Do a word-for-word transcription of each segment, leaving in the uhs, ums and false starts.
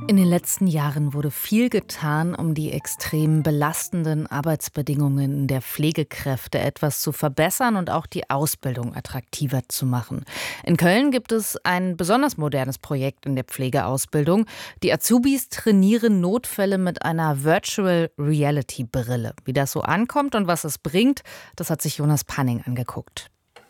In den letzten Jahren wurde viel getan, um die extrem belastenden Arbeitsbedingungen der Pflegekräfte etwas zu verbessern und auch die Ausbildung attraktiver zu machen. In Köln gibt es ein besonders modernes Projekt in der Pflegeausbildung. Die Azubis trainieren Notfälle mit einer Virtual Reality Brille. Wie das so ankommt und was es bringt, das hat sich Jonas Panning angeguckt.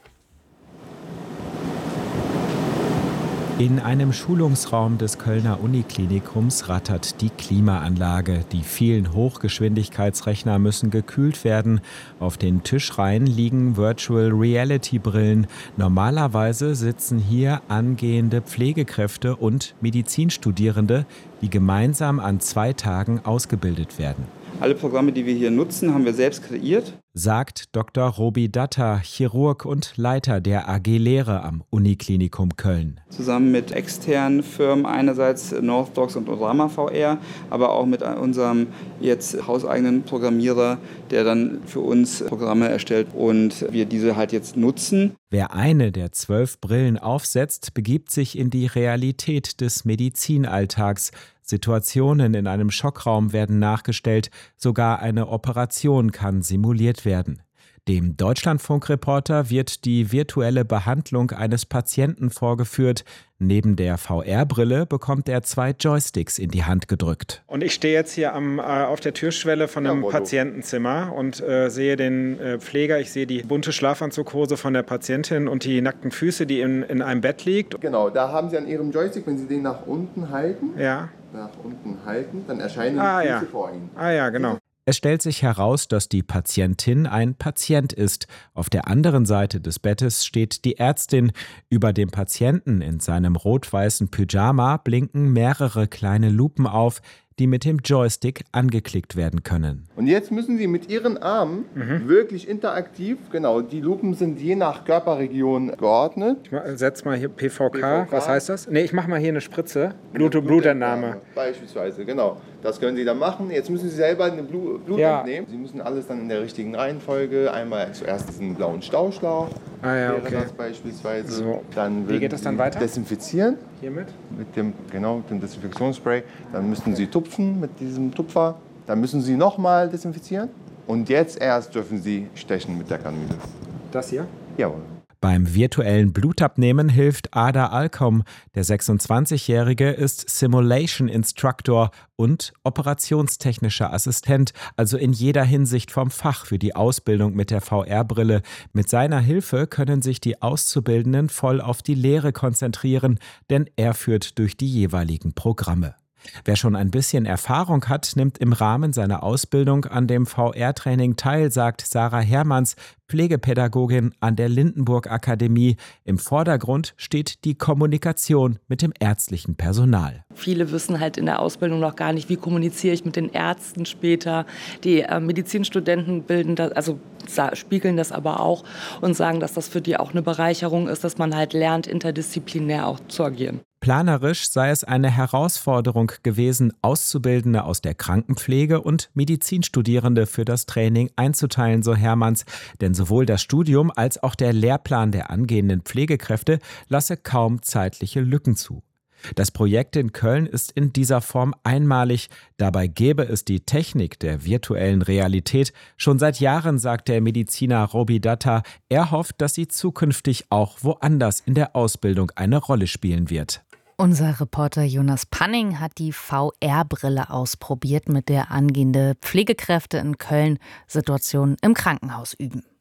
In einem Schulungsraum des Kölner Uniklinikums rattert die Klimaanlage. Die vielen Hochgeschwindigkeitsrechner müssen gekühlt werden. Auf den Tischreihen liegen Virtual Reality Brillen. Normalerweise sitzen hier angehende Pflegekräfte und Medizinstudierende, die gemeinsam an zwei Tagen ausgebildet werden. Alle Programme, die wir hier nutzen, haben wir selbst kreiert, sagt Doktor Robi Datta, Chirurg und Leiter der A G Lehre am Uniklinikum Köln. Zusammen mit externen Firmen, einerseits Northdocs und Orama V R, aber auch mit unserem jetzt hauseigenen Programmierer, der dann für uns Programme erstellt und wir diese halt jetzt nutzen. Wer eine der zwölf Brillen aufsetzt, begibt sich in die Realität des Medizinalltags. Situationen in einem Schockraum werden nachgestellt, sogar eine Operation kann simuliert werden. Dem Deutschlandfunk-Reporter wird die virtuelle Behandlung eines Patienten vorgeführt. Neben der V R-Brille bekommt er zwei Joysticks in die Hand gedrückt. Und ich stehe jetzt hier am, äh, auf der Türschwelle von einem ja, Patientenzimmer und äh, sehe den äh, Pfleger. Ich sehe die bunte Schlafanzughose von der Patientin und die nackten Füße, die in, in einem Bett liegt. Genau, da haben Sie an Ihrem Joystick, wenn Sie den nach unten halten, ja. nach unten halten, dann erscheinen ah, die Füße ja. vor Ihnen. Ah ja, genau. Es stellt sich heraus, dass die Patientin ein Patient ist. Auf der anderen Seite des Bettes steht die Ärztin. Über dem Patienten in seinem rot-weißen Pyjama blinken mehrere kleine Lupen auf, die mit dem Joystick angeklickt werden können. Und jetzt müssen Sie mit Ihren Armen mhm. wirklich interaktiv, genau, die Lupen sind je nach Körperregion geordnet. Ich setz mal hier P V K, P V K. Was heißt das? Nee, ich mache mal hier eine Spritze, Blut- und Blutentnahme. Beispielsweise, genau. Das können Sie dann machen. Jetzt müssen Sie selber eine Blut, Blut ja. entnehmen. Sie müssen alles dann in der richtigen Reihenfolge, einmal zuerst diesen blauen Stauschlauch, ah, ja, okay. wäre das beispielsweise. So. Dann Wie geht das dann weiter? Desinfizieren. Hiermit? Mit dem, genau, mit dem Desinfektionsspray. Dann müssten Sie tupfen mit diesem Tupfer. Dann müssen Sie nochmal desinfizieren. Und jetzt erst dürfen Sie stechen mit der Kanüle. Das hier? Jawohl. Beim virtuellen Blutabnehmen hilft Ada Alkom. Der sechsundzwanzigjährige ist Simulation Instructor und operationstechnischer Assistent, also in jeder Hinsicht vom Fach für die Ausbildung mit der V R-Brille. Mit seiner Hilfe können sich die Auszubildenden voll auf die Lehre konzentrieren, denn er führt durch die jeweiligen Programme. Wer schon ein bisschen Erfahrung hat, nimmt im Rahmen seiner Ausbildung an dem V R-Training teil, sagt Sarah Hermanns, Pflegepädagogin an der Lindenburg-Akademie. Im Vordergrund steht die Kommunikation mit dem ärztlichen Personal. Viele wissen halt in der Ausbildung noch gar nicht, wie kommuniziere ich mit den Ärzten später. Die äh, Medizinstudenten bilden das, also spiegeln das aber auch und sagen, dass das für die auch eine Bereicherung ist, dass man halt lernt, interdisziplinär auch zu agieren. Planerisch sei es eine Herausforderung gewesen, Auszubildende aus der Krankenpflege und Medizinstudierende für das Training einzuteilen, so Hermanns. Denn sowohl das Studium als auch der Lehrplan der angehenden Pflegekräfte lasse kaum zeitliche Lücken zu. Das Projekt in Köln ist in dieser Form einmalig. Dabei gäbe es die Technik der virtuellen Realität schon seit Jahren, sagt der Mediziner Robi Datta. Er hofft, dass sie zukünftig auch woanders in der Ausbildung eine Rolle spielen wird. Unser Reporter Jonas Panning hat die V R-Brille ausprobiert, mit der angehende Pflegekräfte in Köln Situationen im Krankenhaus üben.